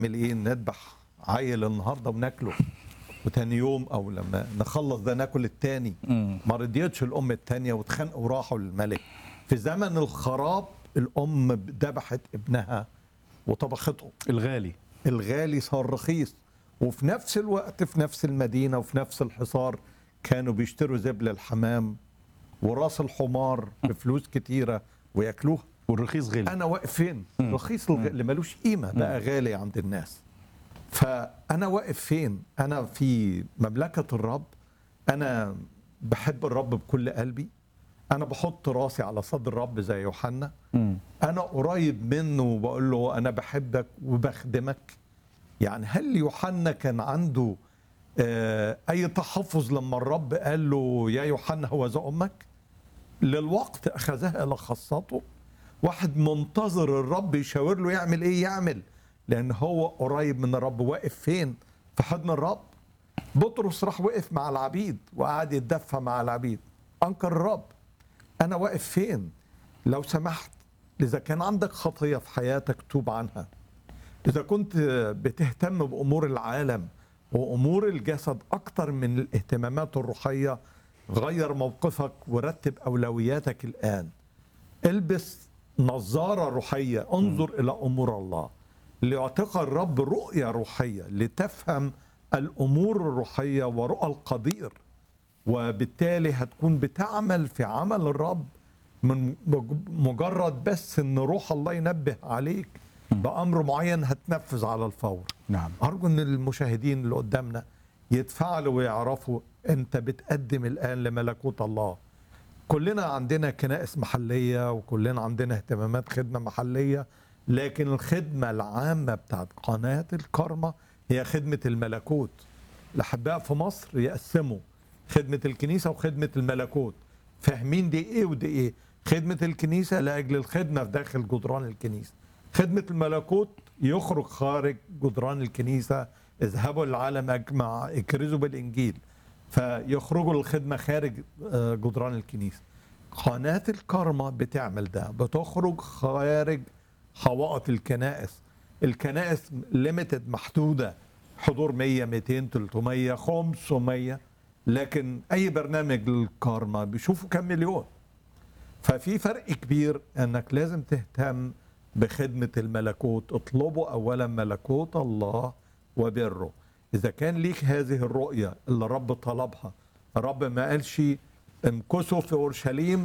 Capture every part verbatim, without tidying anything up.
نعمل ايه؟ نذبح عيل النهارده وناكله وتاني يوم او لما نخلص ده ناكل التاني. ما رضيتش الام التانيه واتخانقوا وراحوا للملك. في زمن الخراب الام ذبحت ابنها وطبخته. الغالي الغالي صار رخيص. وفي نفس الوقت في نفس المدينه وفي نفس الحصار كانوا بيشتروا زبل الحمام وراس الحمار بفلوس كتيره وياكلوها. والرخيص غالي. انا واقف فين؟ رخيص الغ- اللي ملوش قيمه بقى غالي عند الناس. فانا واقف فين؟ انا في مملكه الرب. انا بحب الرب بكل قلبي. انا بحط راسي على صدر الرب زي يوحنا. انا قريب منه وبقول له انا بحبك وبخدمك. يعني هل يوحنا كان عنده آه، اي تحفظ لما الرب قال له يا يوحنا هو ذا امك؟ للوقت اخذها الى خاصته. واحد منتظر الرب يشاور له يعمل ايه يعمل، لان هو قريب من الرب. واقف فين؟ في حضن الرب. بطرس راح وقف مع العبيد وقعد يتدفى مع العبيد، انكر الرب. انا واقف فين؟ لو سمحت، اذا كان عندك خطيه في حياتك توب عنها. اذا كنت بتهتم بامور العالم وامور الجسد اكتر من الاهتمامات الروحيه، غير موقفك ورتب اولوياتك الان. البس نظاره روحيه، انظر الى امور الله ليعطيك الرب رؤيه روحيه لتفهم الامور الروحيه ورؤى القدير، وبالتالي هتكون بتعمل في عمل الرب من مجرد بس ان روح الله ينبه عليك بامر معين هتنفذ على الفور. نعم. ارجو ان المشاهدين اللي قدامنا يتفاعلوا ويعرفوا انت بتقدم الان لملكوت الله. كلنا عندنا كنائس محليه وكلنا عندنا اهتمامات خدمه محليه، لكن الخدمه العامه بتاعت قناه الكرمه هي خدمه الملكوت. الاحباء في مصر يقسموا خدمه الكنيسه وخدمه الملكوت. فاهمين دي ايه ودي ايه؟ خدمه الكنيسه لاجل الخدمه في داخل جدران الكنيسه. خدمه الملكوت يخرج خارج جدران الكنيسه. اذهبوا للعالم اجمع اكرزوا بالانجيل. فيخرجوا للخدمه خارج آه، جدران الكنيسه. قناه الكرمه بتعمل ده، بتخرج خارج حوائط الكنائس. الكنائس ليميتد، محدوده، حضور مية ميتين تلتمية خمسمية، لكن اي برنامج للكارما بيشوفوا كم مليون. ففي فرق كبير انك لازم تهتم بخدمه الملكوت. اطلبوا اولا ملكوت الله وبره. اذا كان ليك هذه الرؤيه اللي الرب طلبها، الرب ما قالش امكثوا في اورشليم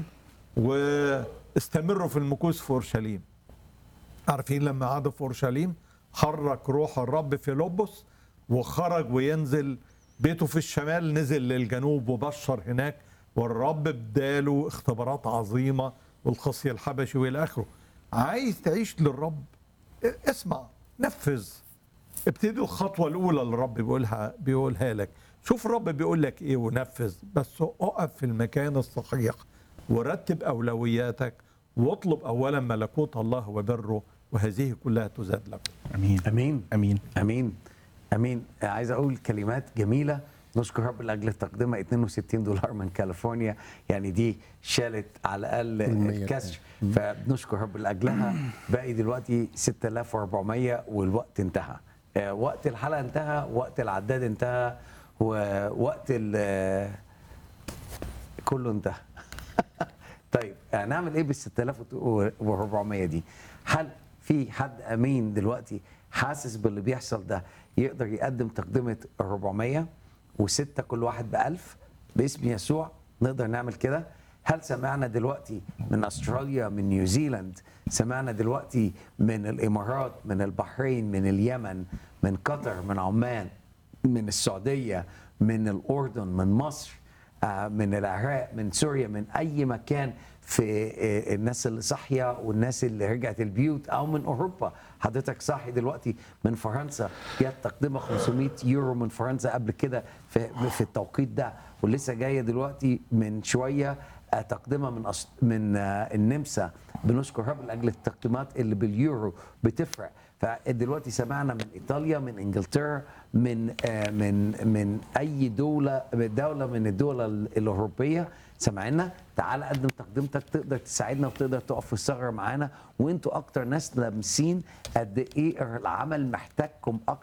واستمروا في المكوث في اورشليم. عارفين لما قعدوا في اورشليم حرك روح الرب في لوبوس وخرج وينزل بيته في الشمال، نزل للجنوب وبشر هناك، والرب بداله اختبارات عظيمه والخصي الحبشي والى اخره. عايز تعيش للرب؟ اسمع، نفذ، ابتدي الخطوه الاولى اللي الرب بيقولها بيقولها لك. شوف الرب بيقول لك ايه ونفذ. بس اقف في المكان الصحيح ورتب اولوياتك واطلب اولا ملكوت الله وبره، وهذه كلها تزاد لك. امين امين امين امين امين. عايز اقول كلمات جميله. نشكر رب لاجل تقديمها اتنين وستين دولار من كاليفورنيا، يعني دي شالت على الاقل الكسر، فبنشكر رب لاجلها. باقي دلوقتي ستة آلاف وأربعمية والوقت انتهى. آه، وقت الحلقه انتهى، وقت العداد انتهى، ووقت ال- كله انتهى. طيب هنعمل ايه بال ستة آلاف وأربعمية دي؟ هل في حد امين دلوقتي حاسس باللي بيحصل ده يقدر يقدم تقدمه أربعمية وستة كل واحد بألف باسم يسوع؟ نقدر نعمل كده؟ هل سمعنا دلوقتي من استراليا، من نيوزيلاند، سمعنا دلوقتي من الامارات، من البحرين، من اليمن، من قطر، من عمان، من السعوديه، من الاردن، من مصر، آه، من العراق، من سوريا، من اي مكان، في آه، الناس اللي صاحيه والناس اللي رجعت البيوت، او من اوروبا. حضرتك صاحي دلوقتي من فرنسا، جت تقدمه خمسمية يورو من فرنسا قبل كده في في التوقيت ده، ولسه جايه دلوقتي من شويه آه، تقدمه من أص... من آه، النمسا. بنشكر رب لاجل التقديمات اللي باليورو بتفرق. فدلوقتي سمعنا من ايطاليا، من انجلترا، من آه، من من اي دوله دوله من الدول الاوروبيه سامعنا؟ تعال قدم تقدمتك، تقدر تساعدنا وتقدر تقف في الثغره معانا، وانتوا اكتر ناس لامسين قد ايه العمل محتاجكم اكتر